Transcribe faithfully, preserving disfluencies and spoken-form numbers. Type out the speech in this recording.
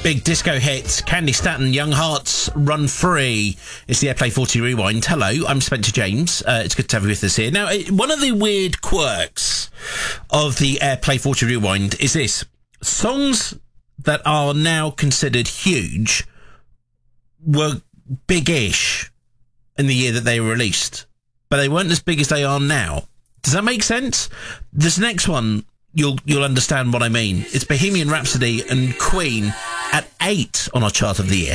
Big disco hit, Candy Staton, Young Hearts, Run Free. It's the Airplay forty Rewind. Hello, I'm Spencer James. Uh, it's good to have you with us here. Now, it, one of the weird quirks of the Airplay forty Rewind is this. Songs that are now considered huge were big-ish in the year that they were released, but they weren't as big as they are now. Does that make sense? This next one, you'll you'll understand what I mean. It's Bohemian Rhapsody and Queen at eight on our chart of the year.